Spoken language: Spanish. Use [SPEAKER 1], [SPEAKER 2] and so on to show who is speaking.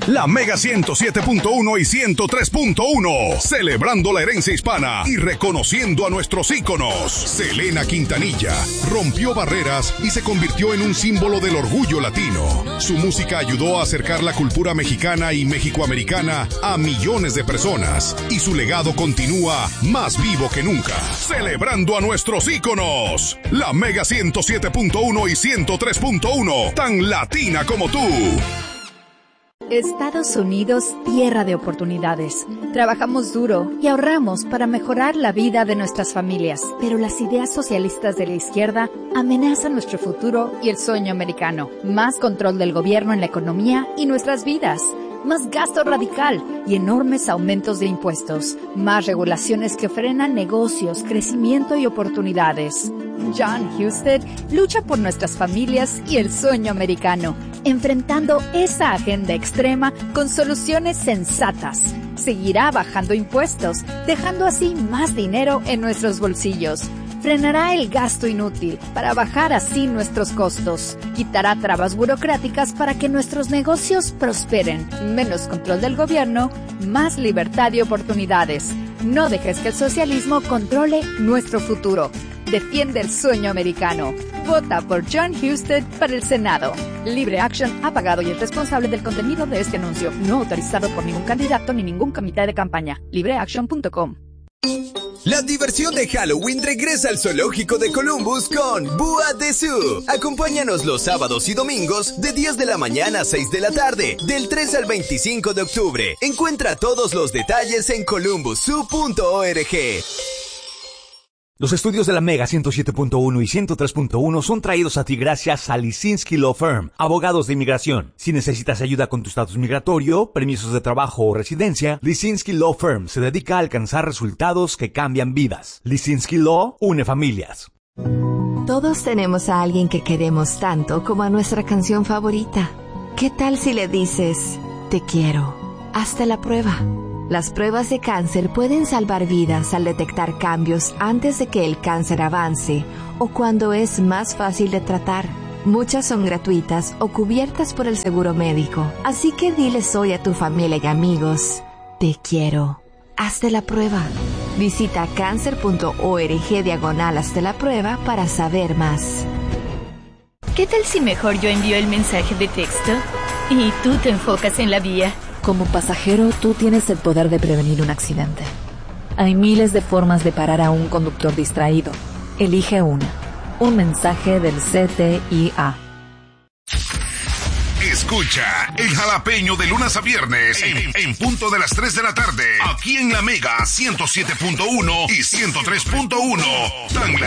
[SPEAKER 1] La Mega 107.1 y 103.1. Celebrando la herencia hispana y reconociendo a nuestros íconos. Selena Quintanilla rompió barreras y se convirtió en un símbolo del orgullo latino. Su música ayudó a acercar la cultura mexicana y mexicoamericana a millones de personas. Y su legado continúa más vivo que nunca. Celebrando a nuestros íconos. La Mega 107.1 y 103.1. Tan latina como tú.
[SPEAKER 2] Estados Unidos, tierra de oportunidades. Trabajamos duro y ahorramos para mejorar la vida de nuestras familias, pero las ideas socialistas de la izquierda amenazan nuestro futuro y el sueño americano. Más control del gobierno en la economía y nuestras vidas. Más gasto radical y enormes aumentos de impuestos. Más regulaciones que frenan negocios, crecimiento y oportunidades. Jon Husted lucha por nuestras familias y el sueño americano, enfrentando esa agenda extrema con soluciones sensatas. Seguirá bajando impuestos, dejando así más dinero en nuestros bolsillos. Frenará el gasto inútil para bajar así nuestros costos. Quitará trabas burocráticas para que nuestros negocios prosperen. Menos control del gobierno, más libertad y oportunidades. No dejes que el socialismo controle nuestro futuro. Defiende el sueño americano. Vota por Jon Husted para el Senado. Libre Action ha pagado y es responsable del contenido de este anuncio. No autorizado por ningún candidato ni ningún comité de campaña. LibreAction.com.
[SPEAKER 3] La diversión de Halloween regresa al Zoológico de Columbus con Búa de Zoo. Acompáñanos los sábados y domingos de 10 de la mañana a 6 de la tarde, del 3 al 25 de octubre. Encuentra todos los detalles en columbuszoo.org.
[SPEAKER 4] Los estudios de la Mega 107.1 y 103.1 son traídos a ti gracias a Lisinski Law Firm, abogados de inmigración. Si necesitas ayuda con tu estatus migratorio, permisos de trabajo o residencia, Lisinski Law Firm se dedica a alcanzar resultados que cambian vidas. Lisinski Law une familias.
[SPEAKER 5] Todos tenemos a alguien que queremos tanto como a nuestra canción favorita. ¿Qué tal si le dices, te quiero? Hazte la prueba. Las pruebas de cáncer pueden salvar vidas al detectar cambios antes de que el cáncer avance o cuando es más fácil de tratar. Muchas son gratuitas o cubiertas por el seguro médico. Así que diles hoy a tu familia y amigos, te quiero. Hazte la prueba. Visita cancer.org/hazte la prueba para saber más.
[SPEAKER 6] ¿Qué tal si mejor yo envío el mensaje de texto y tú te enfocas en la vía?
[SPEAKER 7] Como pasajero, tú tienes el poder de prevenir un accidente. Hay miles de formas de parar a un conductor distraído. Elige una. Un mensaje del CTIA.
[SPEAKER 1] Escucha El Jalapeño de lunes a viernes en punto de las 3 de la tarde. Aquí en la Mega 107.1 y 103.1. Tan